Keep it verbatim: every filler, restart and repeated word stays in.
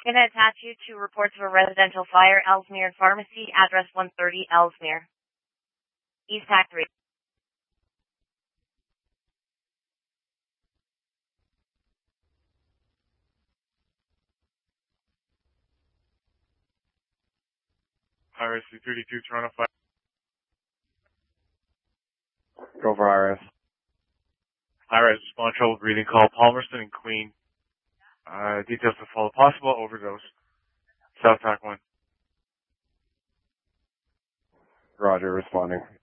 Can I attach you to reports of a residential fire, Ellesmere Pharmacy, address one thirty Ellesmere, East Pack three. Iris three thirty-two, Toronto Fire. Go for Iris. Iris, respond trouble breathing call, Palmerston and Queen. Uh, details to follow. Possible overdose. South Pack one. Roger, responding.